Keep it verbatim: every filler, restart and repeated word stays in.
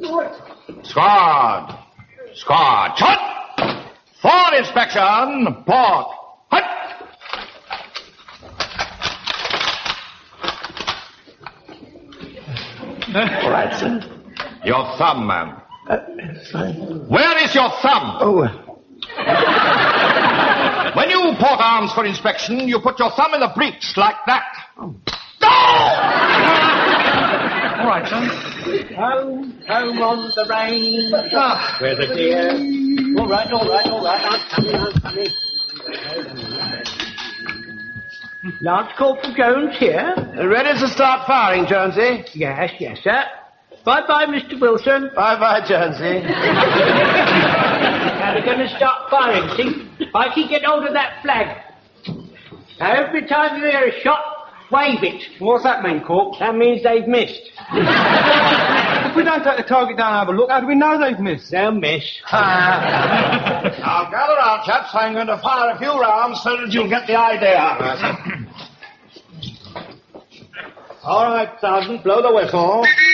Squad. Squad. Shut! For inspection. Port. Hut! All right, sir. Your thumb, man. Uh, sorry. Where is your thumb? Oh, When you port arms for inspection, you put your thumb in the breech like that. Oh. All right, son. Home, home on the range. Ah. Weather clear. All right, all right, all right. I'm coming, I'm coming. Lance Corporal Jones here. ready to start firing, Jonesy? Yes, yes, sir. Bye-bye, Mister Wilson. Bye-bye, Jonesy. Now we're going to start firing, see? I can get hold of that flag. Now, every time you hear a shot, wave it. What's that mean, Corp? That means they've missed. If we don't take the target down and have a look, how do we know they've missed? They'll miss. Now, gather round, chaps. I'm going to fire a few rounds so that you'll get the idea. All right, Sergeant, blow the whistle.